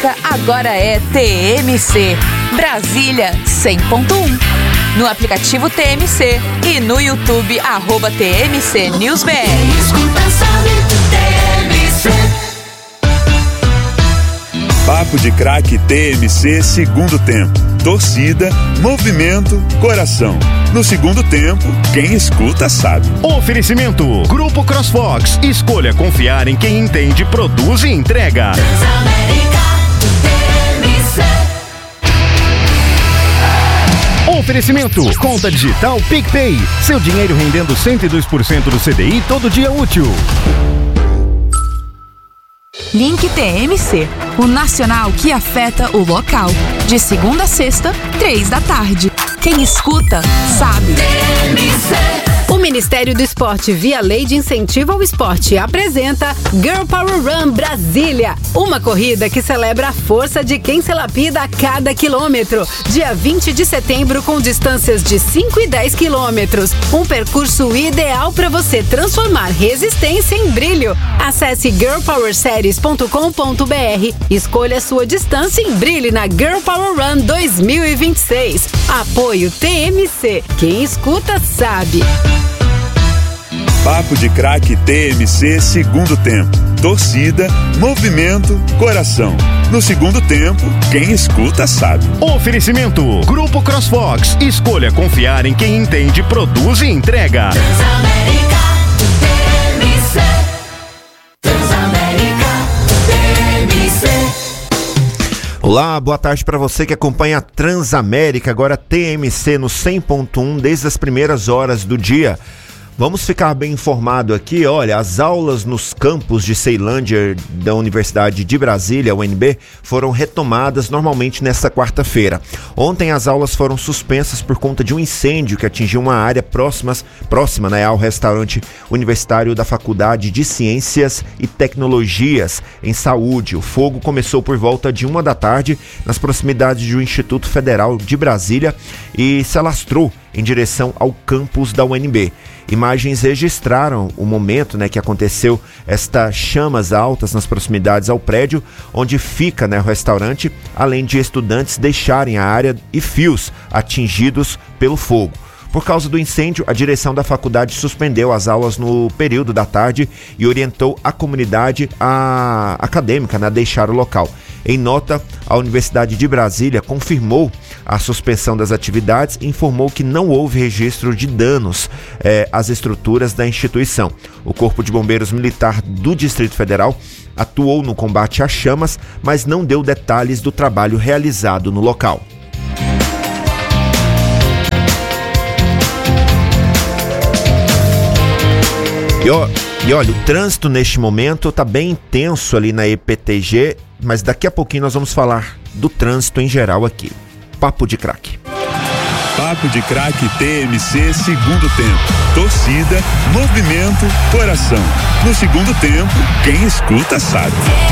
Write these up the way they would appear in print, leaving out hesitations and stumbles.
música agora é TMC. Brasília 100.1. No aplicativo TMC e no YouTube, @TMC News BR. Papo de Craque TMC segundo tempo. Torcida, movimento, coração. No segundo tempo, quem escuta sabe. Oferecimento: Grupo CrossFox. Escolha confiar em quem entende, produz e entrega. Oferecimento: Conta Digital PicPay. Seu dinheiro rendendo 102% do CDI todo dia útil. Link TMC, o nacional que afeta o local. De segunda a sexta, 3h. Quem escuta, sabe. O Ministério do Esporte, via Lei de Incentivo ao Esporte, apresenta Girl Power Run Brasília, uma corrida que celebra a força de quem se lapida a cada quilômetro. Dia 20 de setembro, com distâncias de 5 e 10 quilômetros. Um percurso ideal para você transformar resistência em brilho. Acesse girlpowerseries.com.br, escolha sua distância e brilhe na Girl Power Run 2026. Apoio TMC. Quem escuta, sabe. Papo de Craque TMC segundo tempo. Torcida, movimento, coração. No segundo tempo, quem escuta sabe. Oferecimento: Grupo CrossFox. Escolha confiar em quem entende, produz e entrega. Transamérica TMC. Transamérica TMC. Olá, boa tarde para você que acompanha a Transamérica, agora TMC no 100.1 desde as primeiras horas do dia. Vamos ficar bem informado aqui, olha, as aulas nos campos de Ceilândia da Universidade de Brasília, UNB, foram retomadas normalmente nesta quarta-feira. Ontem as aulas foram suspensas por conta de um incêndio que atingiu uma área próxima, né, ao restaurante universitário da Faculdade de Ciências e Tecnologias em Saúde. O fogo começou por volta de 1h nas proximidades do Instituto Federal de Brasília e se alastrou em direção ao campus da UNB. Imagens registraram o momento, né, que aconteceu estas chamas altas nas proximidades ao prédio onde fica, né, o restaurante, além de estudantes deixarem a área e fios atingidos pelo fogo. Por causa do incêndio, a direção da faculdade suspendeu as aulas no período da tarde e orientou a comunidade acadêmica a deixar o local. Em nota, a Universidade de Brasília confirmou a suspensão das atividades e informou que não houve registro de danos às estruturas da instituição. O Corpo de Bombeiros Militar do Distrito Federal atuou no combate às chamas, mas não deu detalhes do trabalho realizado no local. E olha, o trânsito neste momento está bem intenso ali na EPTG, mas daqui a pouquinho nós vamos falar do trânsito em geral aqui. Papo de Craque. Papo de Craque TMC segundo tempo. Torcida, movimento, coração. No segundo tempo, quem escuta sabe.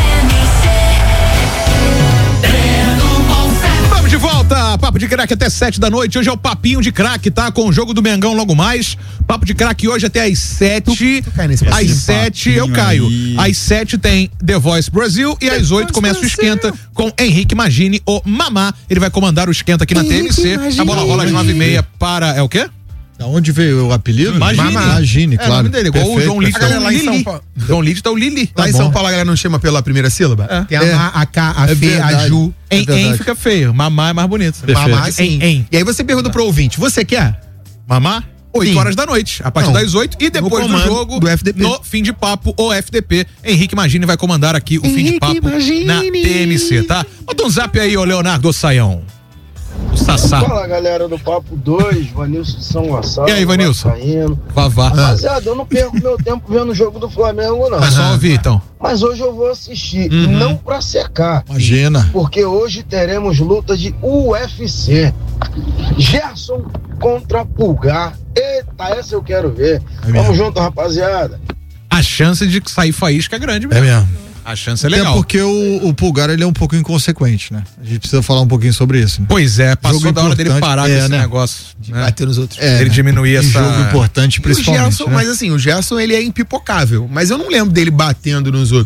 De volta, Papo de Craque até 7h. Hoje é o Papinho de Craque, tá? Com o jogo do Mengão logo mais. Papo de Craque hoje até às 7. Às 7 eu caio. Às 7 tem The Voice Brasil e às 8 começa o Esquenta com Henrique Magini, o Mamá. Ele vai comandar o Esquenta aqui na TMC. A bola rola às 9h30 para... É o quê? Da onde veio o apelido? Magini, claro. É o nome dele, igual o João Lito. João Lito tá o Lili. Lá em São Paulo a galera não chama pela primeira sílaba? Tem a Ma, a K, a Fê, a Ju. Em fica feio. Mamá é mais bonito. Mamá, sim. E aí você pergunta pro ouvinte, você quer? Mamá? 8h, a partir das 8 e depois do jogo, do FDP. No Fim de Papo, o FDP. Henrique Magini vai comandar aqui o Fim de Papo na TMC, tá? Bota um zap aí, ô Leonardo Saião. Sassá. Fala, galera do Papo 2, Vanilson de São Gonçalo. E aí, Vanilson? Vavá. Rapaziada, eu não perco meu tempo vendo o jogo do Flamengo, não. Mas só ouvir, então. Mas hoje eu vou assistir, não pra secar. Imagina. Porque hoje teremos luta de UFC. Gerson contra Pulgar. Eita, essa eu quero ver. Vamos junto, rapaziada. A chance de sair faísca é grande mesmo. É mesmo. A chance é legal. Até porque o Pulgar, ele é um pouco inconsequente, né? A gente precisa falar um pouquinho sobre isso. Né? Pois é, passou da hora dele parar com esse negócio. De bater nos outros. Ele diminuir essa... jogo importante, principalmente. O Gerson, né? Mas assim, o Gerson, ele é impipocável. Mas eu não lembro dele batendo nos outros.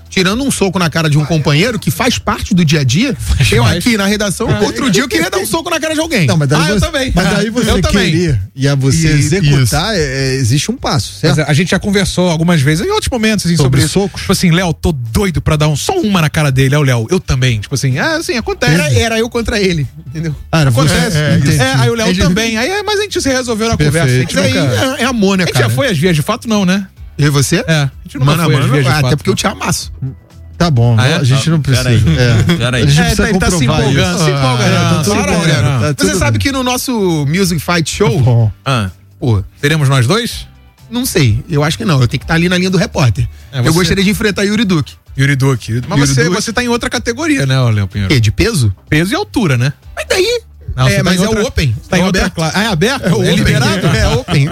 tirando um soco na cara de um companheiro que faz parte do dia a dia, eu aqui na redação, outro dia eu queria dar um soco na cara de alguém. Não, mas daí eu também. Mas daí você querer e a você executar, existe um passo, certo? Mas a gente já conversou algumas vezes, em outros momentos, assim, sobre isso. Socos. Tipo assim, Léo, tô doido pra dar só uma na cara dele. É o Léo, eu também. Tipo assim, acontece. Era eu contra ele, entendeu? Acontece. Aí o Léo também. Mas a gente se resolveu na conversa. A gente é amor, né, cara? A gente já foi às vias de fato, não, né? Eu e você? A gente não foi às vias de fato. Até porque eu te amasso. Tá bom, a gente não precisa. Peraí. A gente precisa ele tá se empolgando. Você sabe que no nosso Music Fight Show, teremos nós dois? Não sei, eu acho que não. Eu tenho que estar ali na linha do repórter. Eu gostaria de enfrentar Yuri Duque. Mas você tá em outra categoria, né, Léo Pinheiro? De peso? Peso e altura, né? Mas daí... Não, mas é o Open. Tá em outra classe. É aberto? É liberado? É Open.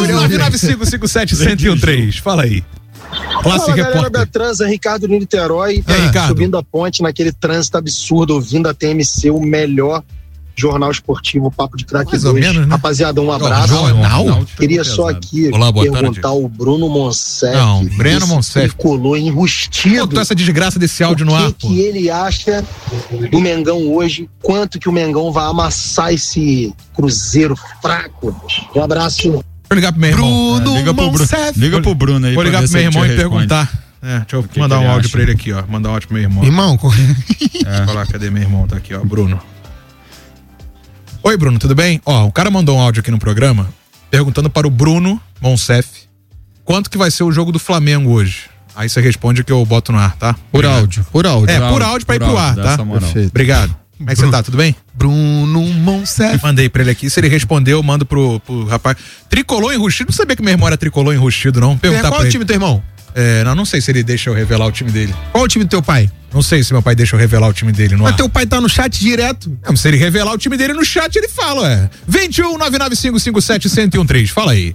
21-995-57113. Fala aí. Fala, galera da Transa, Ricardo de Niterói. Ricardo. Subindo a ponte naquele trânsito absurdo, ouvindo a TMC, o melhor jornal esportivo, Papo de Craque 2. Menos, né? Rapaziada, um abraço. Queria só aqui perguntar ao Bruno Monsef. Não, Breno Monsef. Colou enrustido. Botou essa desgraça desse áudio no ar. O que ele acha do Mengão hoje? Quanto que o Mengão vai amassar esse Cruzeiro fraco? Um abraço. Vou ligar pro meu irmão. Liga pro Bruno aí. Vou ligar pro meu irmão e perguntar. Deixa eu mandar um áudio pra ele aqui, ó. Mandar um áudio pro meu irmão. Deixa eu falar, cadê meu irmão? Tá aqui, ó, Bruno. Oi, Bruno, tudo bem? Ó, o cara mandou um áudio aqui no programa perguntando para o Bruno Monsef quanto que vai ser o jogo do Flamengo hoje. Aí você responde que eu boto no ar, tá? Por áudio. Por áudio pra ir pro ar, tá? Perfeito. Obrigado. Como é que você tá? Tudo bem? Bruno Monsef. Mandei pra ele aqui. Se ele respondeu, eu mando pro rapaz. Tricolor enrustido? Não sabia que meu irmão era tricolor enrustido, não. Perguntar Qual é o time do teu irmão? Não sei se ele deixa eu revelar o time dele. Qual é o time do teu pai? Não sei se meu pai deixa eu revelar o time dele no ar. Mas teu pai tá no chat direto. Não, se ele revelar o time dele no chat, ele fala, 21-995-57113. Fala aí.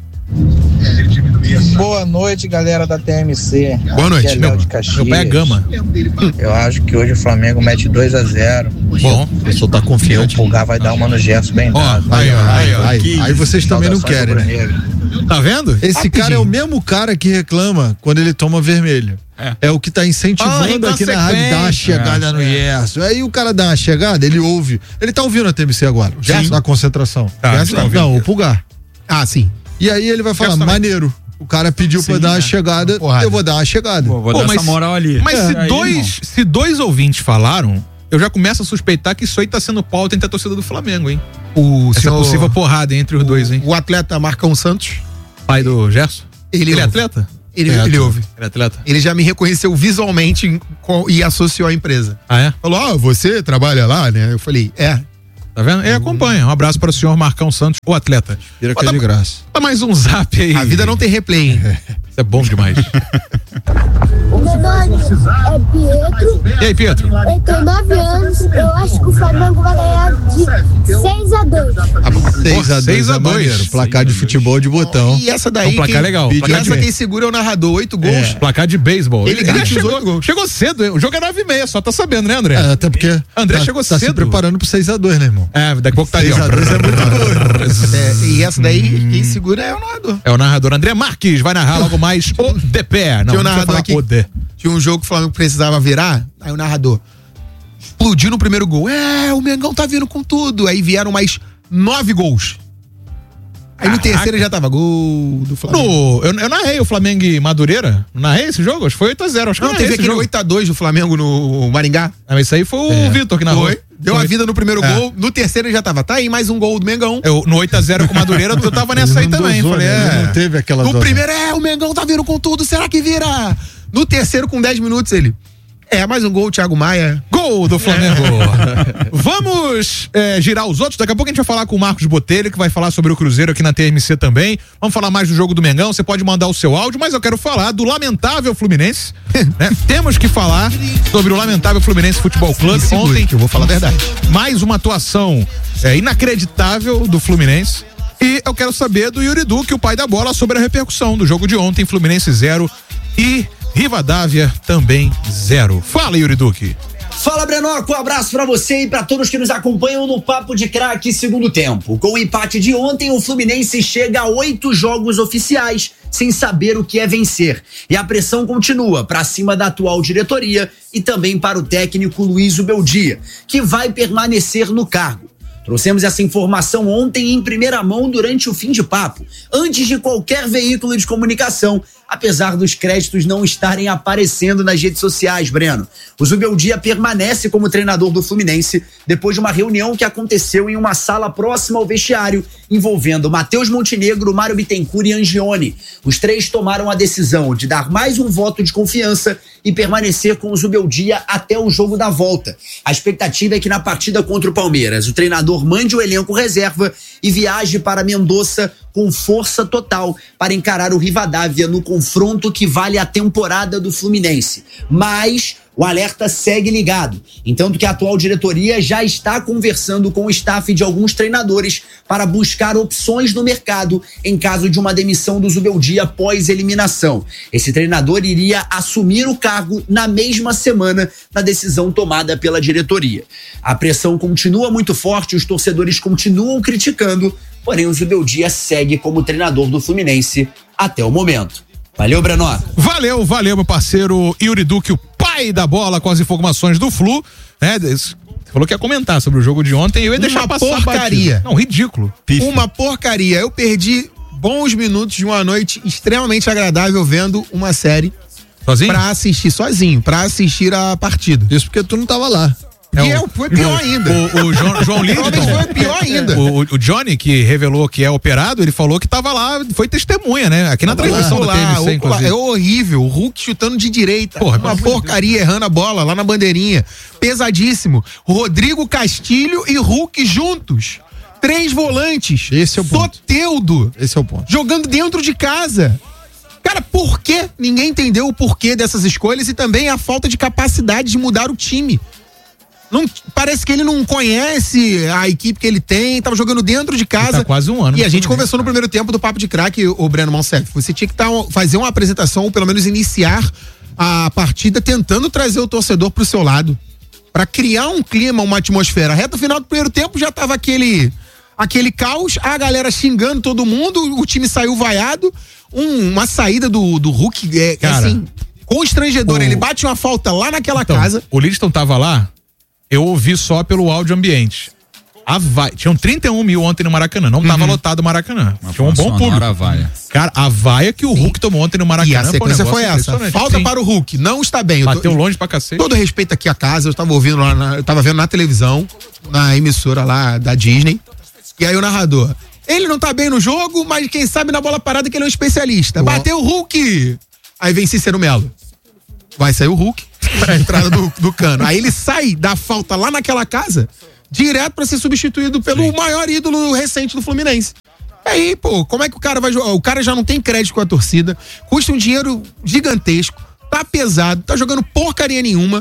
Boa noite, galera da TMC. Boa noite. Aqui é Léo de Caxias. Meu pai é Gama. Eu acho que hoje o Flamengo mete 2-0. Bom, o pessoal tá confiante. O Pulgar vai dar uma no Gerson bem dado. Aí vocês também não querem, né? Tá vendo? Esse cara é o mesmo cara que reclama quando ele toma vermelho. É o que tá incentivando aqui na rádio, dá uma chegada no Gerson. Aí o cara dá uma chegada, ele ouve. Ele tá ouvindo a TMC agora, Gerson na concentração. Não, o Pulgar. Sim. E aí ele vai falar, maneiro. O cara pediu pra dar uma chegada, eu vou dar uma chegada. Vou dar essa moral ali. Mas se dois ouvintes falaram, eu já começo a suspeitar que isso aí tá sendo pauta entre a torcida do Flamengo, hein? Essa possível porrada entre os dois, hein? O atleta Marcão Santos, pai do Gerson. Ele é atleta? Ele ouve. Ele é atleta? Ele já me reconheceu visualmente e associou à empresa. Falou, você trabalha lá, né? Eu falei, Tá vendo? Ele acompanha. Um abraço para o senhor Marcão Santos, o atleta. Vira que é de graça. Dá mais um zap aí. A vida não tem replay, hein? Isso é bom demais. O meu nome é Pietro. E aí, Pietro? Eu tenho 9 anos. Eu acho que o Flamengo vai ganhar de 6-2. 6-2. Placar de futebol de botão. E essa daí. Um placar legal. Quem segura é o narrador. 8 gols. Placar de beisebol. Ele grita os 8 gols. Chegou cedo. O jogo é 9h30. Só tá sabendo, né, André? Até porque. André chegou cedo. Tá se preparando pro 6-2, né, irmão? Daqui a pouco tá ali, ó. 6-2 é muito gol. E essa daí, quem segura é o narrador. É o narrador André Marques. Vai narrar logo mais o de pé. Não, tinha um narrador aqui. Tinha um jogo que o Flamengo precisava virar. Aí o narrador explodiu no primeiro gol. O Mengão tá vindo com tudo. Aí vieram mais 9 gols. Aí no terceiro já tava gol do Flamengo. Eu narrei o Flamengo e Madureira. Não narrei esse jogo? Acho que foi 8-0. Acho que não teve aquele 8-2 do Flamengo no Maringá. Mas isso aí foi o Vitor que narrou. Deu a vida no primeiro gol. No terceiro já tava. Tá aí mais um gol do Mengão. No 8-0 com o Madureira, eu tava nessa aí também. Falei, não teve aquela no primeiro, o Mengão tá vindo com tudo. Será que vira? No terceiro, com 10 minutos, ele. Mais um gol, Thiago Maia. Gol do Flamengo. Vamos girar os outros. Daqui a pouco a gente vai falar com o Marcos Botelho, que vai falar sobre o Cruzeiro aqui na TMC também. Vamos falar mais do jogo do Mengão. Você pode mandar o seu áudio, mas eu quero falar do lamentável Fluminense. Né? Temos que falar sobre o lamentável Fluminense Futebol Clube. Ontem, que eu vou falar a verdade. Mais uma atuação inacreditável do Fluminense. E eu quero saber do Yuri Duque, o pai da bola, sobre a repercussão do jogo de ontem. Fluminense 0 e Rivadavia também 0. Fala, Yuri Duque. Fala, Brenoco, um abraço pra você e pra todos que nos acompanham no Papo de Craque segundo tempo. Com o empate de ontem, o Fluminense chega a 8 jogos oficiais, sem saber o que é vencer. E a pressão continua para cima da atual diretoria e também para o técnico Luiz Ubeldia, que vai permanecer no cargo. Trouxemos essa informação ontem em primeira mão durante o fim de papo, antes de qualquer veículo de comunicação, apesar dos créditos não estarem aparecendo nas redes sociais, Breno. O Zubeldia permanece como treinador do Fluminense depois de uma reunião que aconteceu em uma sala próxima ao vestiário, envolvendo Matheus Montenegro, Mário Bittencourt e Angione. Os três tomaram a decisão de dar mais um voto de confiança e permanecer com o Zubeldia até o jogo da volta. A expectativa é que na partida contra o Palmeiras, o treinador mande o elenco reserva e viaje para Mendoza com força total para encarar o Rivadavia no confronto que vale a temporada do Fluminense. Mas o alerta segue ligado, entanto que a atual diretoria já está conversando com o staff de alguns treinadores para buscar opções no mercado em caso de uma demissão do Zubeldia após eliminação. Esse treinador iria assumir o cargo na mesma semana da decisão tomada pela diretoria. A pressão continua muito forte, os torcedores continuam criticando, porém o Zubeldia segue como treinador do Fluminense até o momento. Valeu, Breno. Valeu, meu parceiro Yuri Duque, o pai da bola, com as informações do Flu. Você falou que ia comentar sobre o jogo de ontem e eu ia deixar passar. Uma porcaria. Não, ridículo. Uma porcaria. Eu perdi bons minutos de uma noite extremamente agradável vendo uma série. Sozinho? Pra assistir a partida. Isso porque tu não tava lá. Foi pior ainda. O João Lidton. Foi pior ainda. O Johnny, que revelou que é operado, ele falou que tava lá, foi testemunha, né? Aqui na transmissão da TMC, inclusive. É horrível. O Hulk chutando de direita. Uma porcaria, errando a bola lá na bandeirinha. Pesadíssimo. Rodrigo Castilho e Hulk juntos. 3 volantes. Esse é o ponto. Soteudo. Esse é o ponto. Jogando dentro de casa. Cara, por quê? Ninguém entendeu o porquê dessas escolhas e também a falta de capacidade de mudar o time. Não, parece que ele não conhece a equipe que ele tem, tava jogando dentro de casa. Tá quase um ano. E a gente conversou no primeiro tempo do Papo de Craque, o Breno Malcef. Você tinha que fazer uma apresentação, ou pelo menos iniciar a partida tentando trazer o torcedor pro seu lado. Pra criar um clima, uma atmosfera. A reta final do primeiro tempo já tava aquele caos, a galera xingando todo mundo, o time saiu vaiado. Uma saída do Hulk assim, constrangedor. Ele bate uma falta lá naquela casa. O Lidton tava lá. Eu ouvi só pelo áudio ambiente. Tinham 31 mil ontem no Maracanã. Não tava lotado o Maracanã. Tinha um bom público. Cara, a vaia que o Hulk tomou ontem no Maracanã. E a sequência foi essa. Falta para o Hulk. Não está bem. Bateu longe pra cacete. Todo respeito aqui à casa. Eu estava ouvindo lá, eu tava vendo na televisão, na emissora lá da Disney. E aí o narrador. Ele não tá bem no jogo, mas quem sabe na bola parada que ele é um especialista. Bateu o Hulk. Aí vem Cícero Melo. Vai sair o Hulk pra entrada do cano. Aí ele sai da falta lá naquela casa, direto pra ser substituído pelo maior ídolo recente do Fluminense. Aí, como é que o cara vai jogar? O cara já não tem crédito com a torcida, custa um dinheiro gigantesco, tá pesado, tá jogando porcaria nenhuma.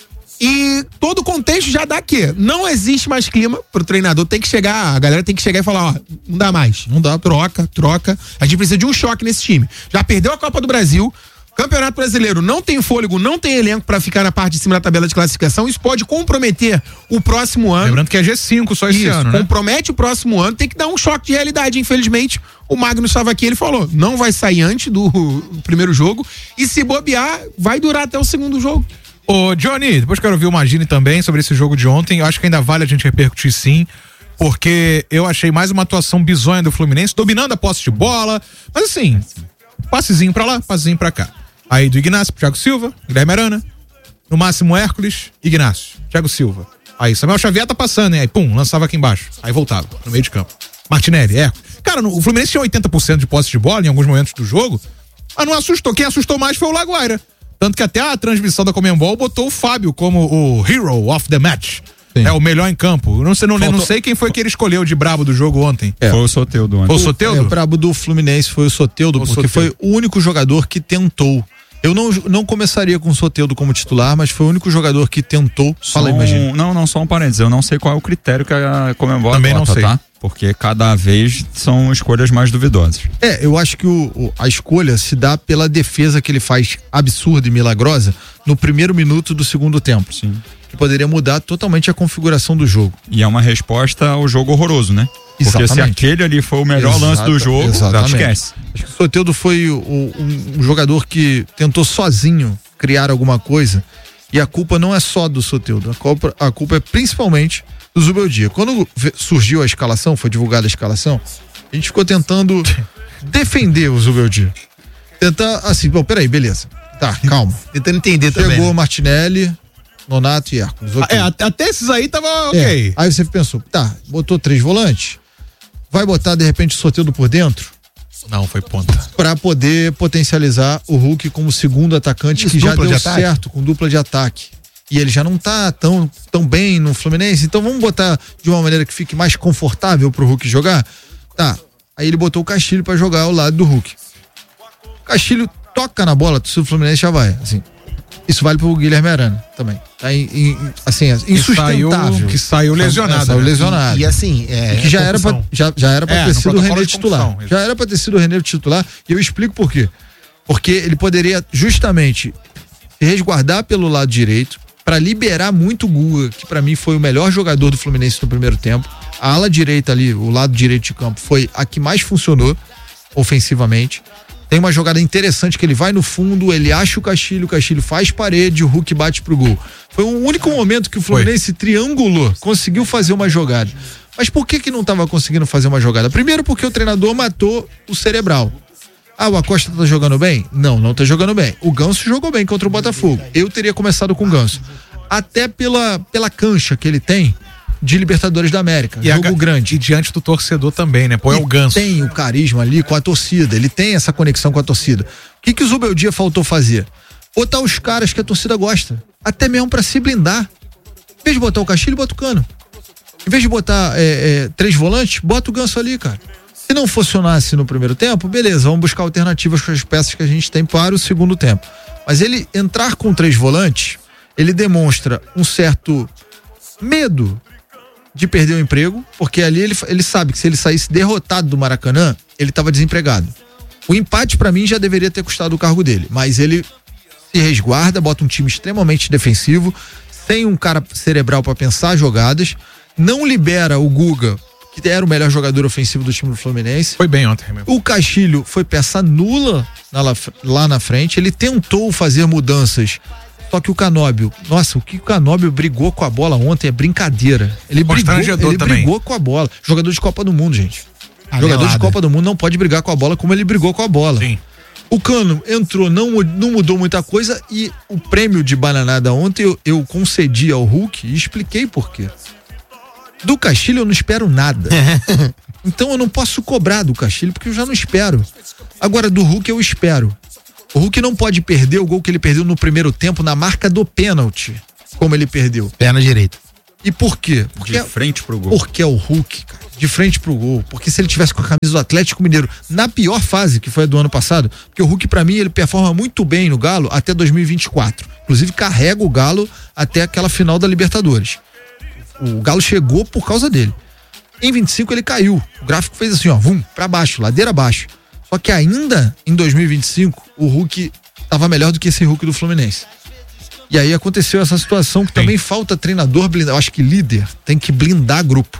E todo o contexto já dá que não existe mais clima pro treinador, tem que chegar, a galera tem que chegar e falar, não dá mais, não dá, troca. A gente precisa de um choque nesse time. Já perdeu a Copa do Brasil, Campeonato Brasileiro não tem fôlego, não tem elenco pra ficar na parte de cima da tabela de classificação. Isso pode comprometer o próximo ano. Lembrando que é G5 só esse ano, né? Compromete o próximo ano, tem que dar um choque de realidade. Infelizmente, o Magno estava aqui, ele falou, não vai sair antes do primeiro jogo e se bobear, vai durar até o segundo jogo. Ô, Johnny, depois quero ouvir o Magini também sobre esse jogo de ontem. Eu acho que ainda vale a gente repercutir sim, porque eu achei mais uma atuação bizonha do Fluminense, dominando a posse de bola, mas assim, passezinho pra lá, passezinho pra cá. Aí do Ignacio pro Thiago Silva, Guilherme Arana, no máximo Hércules, Ignacio, Thiago Silva. Aí Samuel Xavier tá passando, hein? Aí pum, lançava aqui embaixo. Aí voltava, no meio de campo. Martinelli, Hércules. Cara, o Fluminense tinha 80% de posse de bola em alguns momentos do jogo, mas não assustou. Quem assustou mais foi o Laguaira. Tanto que até a transmissão da Conmebol botou o Fábio como o hero of the match. Sim. É o melhor em campo. Não sei quem foi que ele escolheu de brabo do jogo ontem. Foi o Soteldo ontem. Foi o Soteldo? O brabo do Fluminense foi o Soteldo, porque foi o único jogador que tentou. Eu não começaria com o Soteldo como titular, mas foi o único jogador que tentou. Fala aí, imagina. Não, só um parênteses. Eu não sei qual é o critério que a Conmebol também não sei. Tá? Porque cada vez são escolhas mais duvidosas. Eu acho que a escolha se dá pela defesa que ele faz absurda e milagrosa no primeiro minuto do segundo tempo. Sim. Que poderia mudar totalmente a configuração do jogo. E é uma resposta ao jogo horroroso, né? Porque se aquele ali foi o melhor lance do jogo, esquece. Acho que o Soteldo foi um jogador que tentou sozinho criar alguma coisa, e a culpa não é só do Soteldo, a culpa é principalmente do Zubeldia. Quando surgiu a escalação, foi divulgada a escalação, a gente ficou tentando defender o Zubeldia. Tentar assim, bom, peraí, beleza. Tá, calma. Tentando entender também. Chegou Martinelli, Nonato e Hércules. Okay. Até esses aí tava ok. Aí você pensou, tá, botou 3 volantes, vai botar de repente o Soteldo por dentro? Não, foi ponta. Pra poder potencializar o Hulk como segundo atacante, que já deu certo com dupla de ataque. E ele já não tá tão bem no Fluminense, então vamos botar de uma maneira que fique mais confortável pro Hulk jogar? Tá. Aí ele botou o Castilho pra jogar ao lado do Hulk. O Castilho toca na bola, o Fluminense já vai, assim. Isso vale pro Guilherme Arana também. Tá assim, insustentável. Que saiu lesionado. Saiu lesionado. E assim, que já era pra ter sido o René titular. Já era pra ter sido o René titular. E eu explico por quê. Porque ele poderia justamente se resguardar pelo lado direito pra liberar muito o Guga, que pra mim foi o melhor jogador do Fluminense no primeiro tempo. A ala direita ali, o lado direito de campo, foi a que mais funcionou ofensivamente. Tem uma jogada interessante que ele vai no fundo, ele acha o Castilho faz parede, o Hulk bate pro gol. Foi o único momento que o Fluminense triangulou, conseguiu fazer uma jogada. Mas por que não estava conseguindo fazer uma jogada? Primeiro porque o treinador matou o cerebral. Ah, o Acosta tá jogando bem? Não tá jogando bem. O Ganso jogou bem contra o Botafogo. Eu teria começado com o Ganso. Até pela cancha que ele tem de Libertadores da América, jogo grande. E diante do torcedor também, né? Põe o Ganso. Tem o carisma ali com a torcida, ele tem essa conexão com a torcida. O que o Zubeldia faltou fazer? Botar os caras que a torcida gosta, até mesmo pra se blindar. Em vez de botar o Castilho, bota o Cano. Em vez de botar 3 volantes, bota o Ganso ali, cara. Se não funcionasse no primeiro tempo, beleza, vamos buscar alternativas com as peças que a gente tem para o segundo tempo. Mas ele entrar com 3 volantes, ele demonstra um certo medo de perder o emprego, porque ali ele sabe que se ele saísse derrotado do Maracanã, ele estava desempregado. O empate pra mim já deveria ter custado o cargo dele, mas ele se resguarda, bota um time extremamente defensivo, sem um cara cerebral para pensar jogadas, não libera o Guga, que era o melhor jogador ofensivo do time do Fluminense. Foi bem ontem mesmo. O Castilho foi peça nula lá na frente, ele tentou fazer mudanças. Só que o Canóbio, nossa, o que o Canóbio brigou com a bola ontem é brincadeira. Ele brigou com a bola. Jogador de Copa do Mundo, gente. Jogador de Copa do Mundo não pode brigar com a bola como ele brigou com a bola. Sim. O Cano entrou, não mudou muita coisa, e o prêmio de bananada ontem eu concedi ao Hulk e expliquei por quê. Do Castilho eu não espero nada. Então eu não posso cobrar do Castilho porque eu já não espero. Agora do Hulk eu espero. O Hulk não pode perder o gol que ele perdeu no primeiro tempo na marca do pênalti, como ele perdeu. Perna direita. E por quê? Porque de frente pro gol. Porque é o Hulk, cara. De frente pro gol. Porque se ele tivesse com a camisa do Atlético Mineiro na pior fase, que foi a do ano passado, porque o Hulk pra mim ele performa muito bem no Galo até 2024. Inclusive carrega o Galo até aquela final da Libertadores. O Galo chegou por causa dele. Em 25 ele caiu. O gráfico fez assim, ó, pra baixo, ladeira abaixo. Só que ainda em 2025 o Hulk estava melhor do que esse Hulk do Fluminense. E aí aconteceu essa situação que também falta treinador blindar. Eu acho que líder tem que blindar grupo.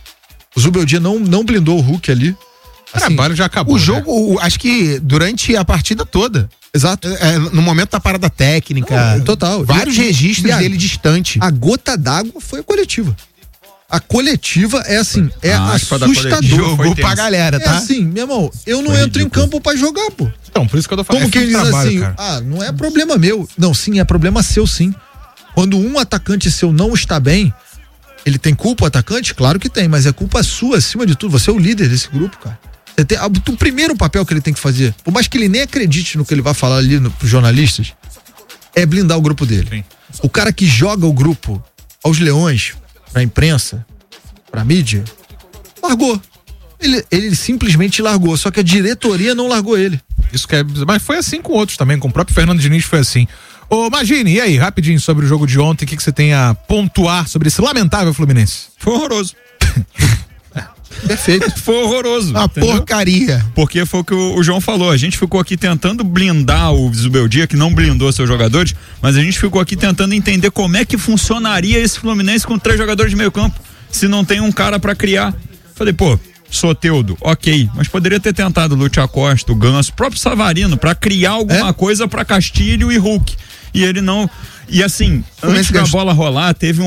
O Zubeldia não blindou o Hulk ali. Assim, o trabalho já acabou. O jogo, acho que durante a partida toda. Exato. No momento da parada técnica. Total. Vários registros dele distante. A gota d'água foi a coletiva. A coletiva é assim, é assustador. Jogou pra galera, tá? É assim, meu irmão, eu não entro em campo pra jogar, pô. Então, por isso que eu tô falando. Como quem diz assim, não é problema meu. Não, sim, é problema seu, sim. Quando um atacante seu não está bem, ele tem culpa, o atacante? Claro que tem, mas é culpa sua, acima de tudo. Você é o líder desse grupo, cara. O primeiro papel que ele tem que fazer, por mais que ele nem acredite no que ele vai falar ali pros jornalistas, é blindar o grupo dele. Sim. O cara que joga o grupo aos leões, pra imprensa, pra mídia, largou. Ele simplesmente largou, só que a diretoria não largou ele. Isso que é, mas foi assim com outros também, com o próprio Fernando Diniz foi assim. Ô Magine, e aí, rapidinho sobre o jogo de ontem, o que você tem a pontuar sobre esse lamentável Fluminense? Foi horroroso. Perfeito. Foi horroroso. Uma porcaria. Porque foi o que o João falou. A gente ficou aqui tentando blindar o Zubeldia, que não blindou seus jogadores, mas a gente ficou aqui tentando entender como é que funcionaria esse Fluminense com 3 jogadores de meio campo, se não tem um cara pra criar. Falei, pô, Soteldo, ok, mas poderia ter tentado o Lúcio Acosta, o Ganso, o próprio Savarino, pra criar alguma coisa pra Castilho e Hulk. E ele não... E assim, antes da bola rolar, teve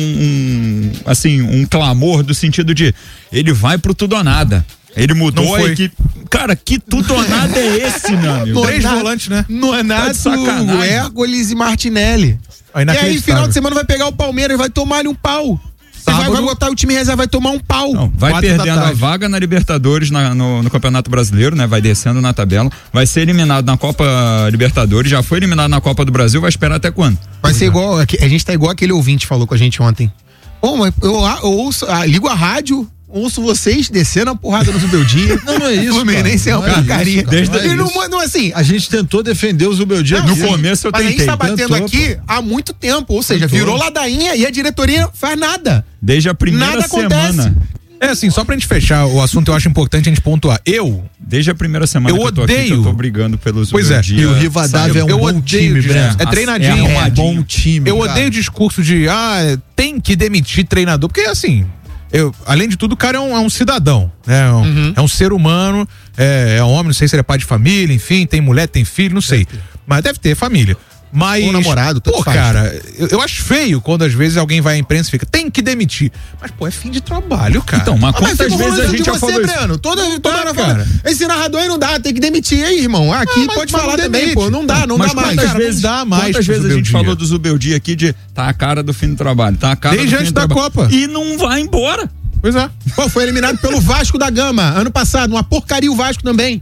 um clamor do sentido de ele vai pro tudo ou nada. Ele mudou a equipe. Cara, que tudo ou nada é esse, meu amigo? 3 volantes, né? Nonato, Hércules e Martinelli. E aí, final de semana vai pegar o Palmeiras, vai tomar-lhe um pau. Vai botar o time reserva, vai tomar um pau. Não, vai perdendo a vaga na Libertadores no Campeonato Brasileiro, né? Vai descendo na tabela, vai ser eliminado na Copa Libertadores, já foi eliminado na Copa do Brasil, vai esperar até quando? Vai ser igual, a gente tá igual aquele ouvinte falou com a gente ontem. Bom, eu ouço, ligo a rádio, ouço vocês descendo a porrada no Zubeldia. Não é isso. O Fluminense é uma porcaria. Não, assim, a gente tentou defender o Zubeldia. No começo eu tentei. Mas a gente tá batendo aqui há muito tempo, ou seja, virou ladainha e a diretoria faz nada. Desde a primeira semana. É assim, só pra gente fechar o assunto, eu acho importante a gente pontuar. Desde a primeira semana que eu tô aqui, que eu tô brigando pelos Zubeldia. E o Rivadavia é um bom time, Breno. É treinadinho. É um bom time. Eu odeio o discurso de, tem que demitir treinador, porque assim... além de tudo, o cara é um cidadão, né? É um ser humano, é um homem, não sei se ele é pai de família, enfim, tem mulher, tem filho, não sei. Mas deve ter família. Mas, um namorado, pô, cara, eu acho feio quando às vezes alguém vai à imprensa e fica, tem que demitir. Mas, pô, é fim de trabalho, cara. Então, mas quantas vezes a gente já falou isso? Breno, toda hora fala, esse narrador aí não dá, tem que demitir aí, irmão. Aqui pode falar também, pô, não dá mais. Quantas vezes a gente falou do Zubeldia aqui de tá a cara do fim do trabalho, tá a cara desde antes da Copa. E não vai embora. Pois é. Pô, foi eliminado pelo Vasco da Gama, ano passado, uma porcaria o Vasco também.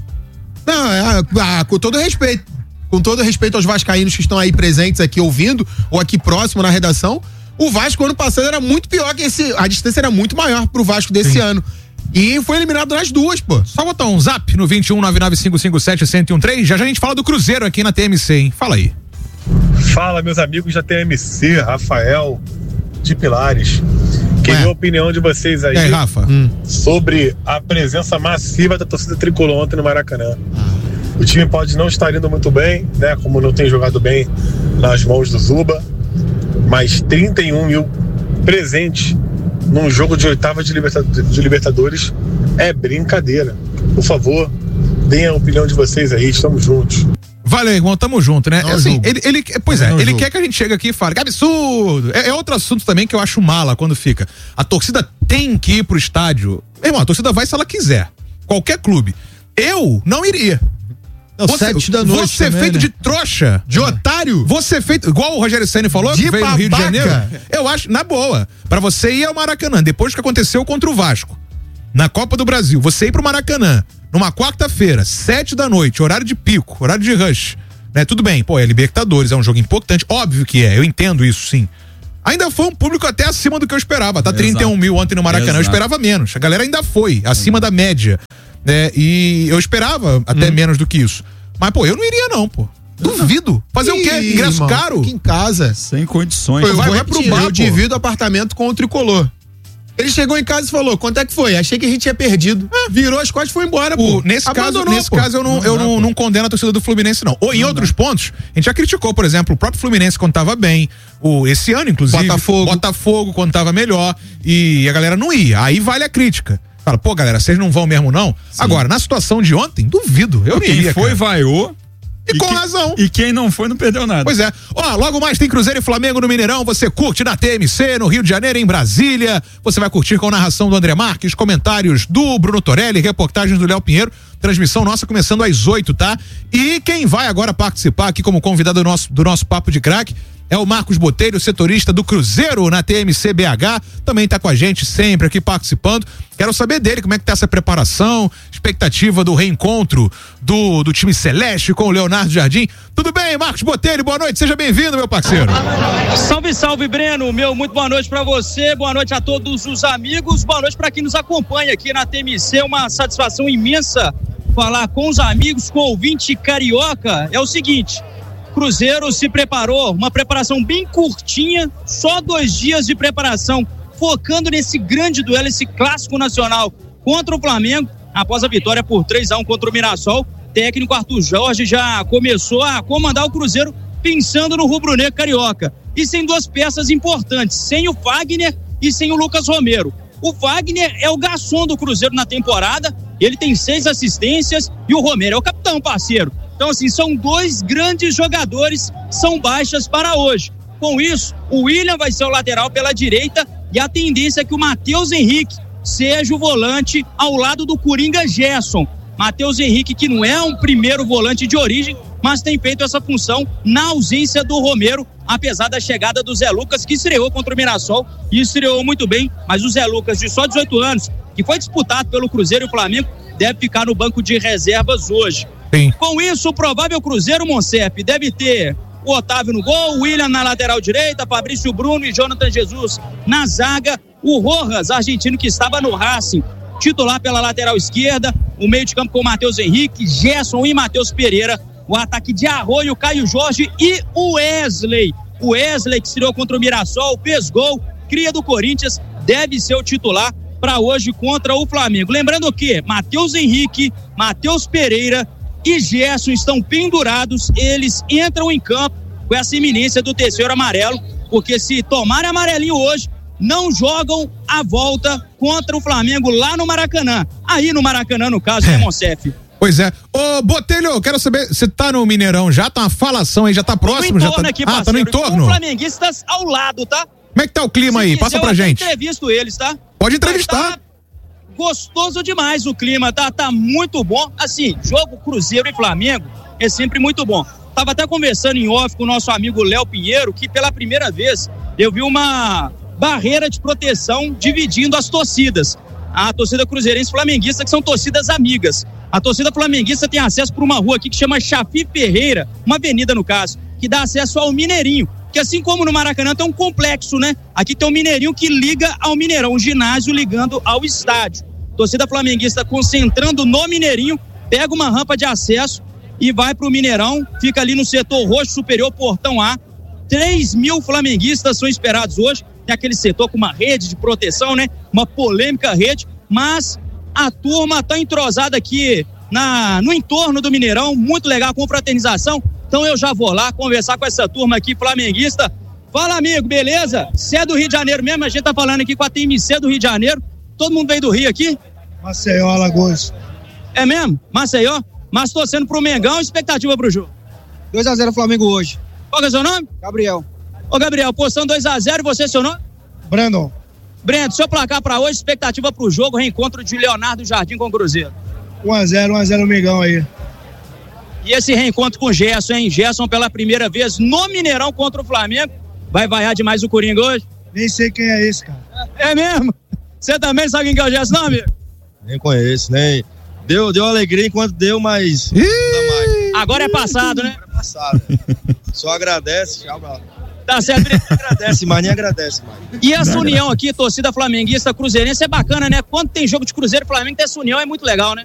Não, com todo respeito. Com todo respeito aos vascaínos que estão aí presentes aqui ouvindo, ou aqui próximo na redação, o Vasco ano passado era muito pior que a distância era muito maior pro Vasco desse ano. E foi eliminado nas duas, pô. Só botar um zap no 21-99557-1013, já a gente fala do Cruzeiro aqui na TMC, hein? Fala aí. Fala, meus amigos da TMC, Rafael de Pilares. Queria a opinião de vocês aí, Rafa? Sobre a presença massiva da torcida tricolor ontem no Maracanã. O time pode não estar indo muito bem, né? Como não tem jogado bem nas mãos do Zuba, mas 31 mil presentes num jogo de oitava de Libertadores é brincadeira. Por favor, deem a opinião de vocês aí, estamos juntos. Valeu, irmão, tamo junto, né? Assim, ele quer que a gente chegue aqui e fale, que absurdo! É outro assunto também que eu acho mala quando fica. A torcida tem que ir pro estádio. Irmão, a torcida vai se ela quiser. Qualquer clube. Eu não iria. 7 da noite. Você também, feito, né? De trouxa, de otário. Você feito, igual o Rogério Ceni falou, de que veio babaca. no Rio de Janeiro. Eu acho, na boa, pra você ir ao Maracanã, depois que aconteceu contra o Vasco, na Copa do Brasil, você ir pro Maracanã, numa quarta-feira, 7 da noite, horário de pico, horário de rush, né? Tudo bem, pô, é Libertadores, é um jogo importante, óbvio que eu entendo isso, sim. Ainda foi um público até acima do que eu esperava, tá? 31 mil ontem no Maracanã, eu esperava menos, a galera ainda foi, acima da média. E eu esperava até menos do que isso. Mas, pô, eu não iria não, pô. Duvido. Fazer o quê? Ingresso caro? Aqui em casa. Sem condições. Eu vou pro bar, eu divido o apartamento com o Tricolor. Ele chegou em casa e falou, quanto é que foi? Achei que a gente tinha perdido. Virou as costas e foi embora, pô. Nesse caso eu não condeno a torcida do Fluminense, não. Ou em outros pontos, a gente já criticou, por exemplo, o próprio Fluminense quando tava bem, esse ano, inclusive. Botafogo quando tava melhor, e a galera não ia. Aí vale a crítica. Fala, pô, galera, vocês não vão mesmo, não? Sim. Agora, na situação de ontem, duvido. Eu não iria, quem foi, vaiou. E com razão. E quem não foi, não perdeu nada. Pois é. Ó, logo mais tem Cruzeiro e Flamengo no Mineirão. Você curte na TMC, no Rio de Janeiro, em Brasília. Você vai curtir com a narração do André Marques, comentários do Bruno Torelli, reportagens do Léo Pinheiro. Transmissão nossa começando às 8, tá? E quem vai agora participar aqui como convidado do nosso Papo de Craque é o Marcos Botelho, setorista do Cruzeiro na TMC BH, também tá com a gente sempre aqui participando. Quero saber dele, como é que tá essa preparação, expectativa do reencontro do time celeste com o Leonardo Jardim. Tudo bem, Marcos Botelho? Boa noite, seja bem-vindo, meu parceiro. Salve, salve, Breno, muito boa noite pra você, boa noite a todos os amigos, boa noite pra quem nos acompanha aqui na TMC, uma satisfação imensa falar com os amigos, com o ouvinte carioca. É o seguinte, Cruzeiro se preparou, uma preparação bem curtinha, só 2 dias de preparação. focando nesse grande duelo, esse clássico nacional contra o Flamengo, após a vitória por 3-1 contra o Mirassol. Técnico Arthur Jorge já começou a comandar o Cruzeiro pensando no rubro-negro carioca. E sem duas peças importantes, sem o Fagner e sem o Lucas Romero. O Fagner é o garçom do Cruzeiro na temporada, ele tem 6 assistências e o Romero é o capitão, parceiro. Então, assim, são 2 grandes jogadores, são baixas para hoje. Com isso, o William vai ser o lateral pela direita e a tendência é que o Matheus Henrique seja o volante ao lado do Coringa Gerson. Matheus Henrique, que não é um primeiro volante de origem, mas tem feito essa função na ausência do Romero, apesar da chegada do Zé Lucas, que estreou contra o Mirassol e estreou muito bem, mas o Zé Lucas, de só 18 anos, que foi disputado pelo Cruzeiro e o Flamengo, deve ficar no banco de reservas hoje. Sim. Com isso, o provável Cruzeiro, Monsef, deve ter o Otávio no gol, o William na lateral direita, Fabrício Bruno e Jonathan Jesus na zaga, o Rojas, argentino que estava no Racing, titular pela lateral esquerda, o meio de campo com o Matheus Henrique, Gerson e Matheus Pereira, o ataque de Arroio, Caio Jorge e o Wesley. O Wesley que estreou contra o Mirassol, fez gol, cria do Corinthians, deve ser o titular para hoje contra o Flamengo. Lembrando que Matheus Henrique, Matheus Pereira e Gerson estão pendurados, eles entram em campo com essa iminência do terceiro amarelo, porque se tomarem amarelinho hoje, não jogam a volta contra o Flamengo lá no Maracanã. Aí no Maracanã, no caso, né, Monsef? Pois é. Ô, Botelho, eu quero saber, você tá no Mineirão já? Tá uma falação aí, já tá próximo? No já tá... aqui, tá no entorno? Com flamenguistas ao lado, tá? Como é que tá o clima aí? Passa pra gente. Eu entrevisto eles, tá? Pode entrevistar. Tá gostoso demais o clima, tá? Tá muito bom. Assim, jogo Cruzeiro e Flamengo é sempre muito bom. Tava até conversando em off com o nosso amigo Léo Pinheiro, que pela primeira vez eu vi uma barreira de proteção dividindo as torcidas. A torcida cruzeirense e flamenguista, que são torcidas amigas. A torcida flamenguista tem acesso por uma rua aqui que chama Chafi Ferreira, uma avenida no caso, que dá acesso ao Mineirinho, que assim como no Maracanã tem um complexo, né? Aqui tem um Mineirinho que liga ao Mineirão, um ginásio ligando ao estádio. Torcida flamenguista concentrando no Mineirinho, pega uma rampa de acesso e vai pro Mineirão, fica ali no setor roxo superior, portão A. 3.000 flamenguistas são esperados hoje. Tem aquele setor com uma rede de proteção, né? Uma polêmica rede, mas a turma tá entrosada aqui no entorno do Mineirão, muito legal, com fraternização. Então eu já vou lá conversar com essa turma aqui flamenguista. Fala, amigo, beleza? Você é do Rio de Janeiro mesmo? A gente tá falando aqui com a TMC do Rio de Janeiro. Todo mundo veio do Rio aqui? Maceió, Alagoas. É mesmo? Maceió? Mas torcendo pro Mengão, expectativa pro jogo? 2-0 Flamengo hoje. Qual que é o seu nome? Gabriel. Ô, Gabriel, posição 2-0, e você, seu nome? Brandon. Brendo, seu placar pra hoje, expectativa pro jogo, reencontro de Leonardo Jardim com o Cruzeiro. 1-0 o Mengão aí. E esse reencontro com o Gerson, hein? Gerson pela primeira vez no Mineirão contra o Flamengo. Vai vaiar demais o Coringa hoje? Nem sei quem é esse, cara. É mesmo? Você também sabe quem que é o Gerson, não, amigo? Nem conheço, nem... Deu alegria enquanto deu, mas... Agora é passado, né? Agora é passado. Só agradece, tchau, mano. Tá certo, agradece, mas nem agradece, mano. E essa união aqui, torcida flamenguista cruzeirense, é bacana, né? Quando tem jogo de Cruzeiro e Flamengo, ter essa união é muito legal, né?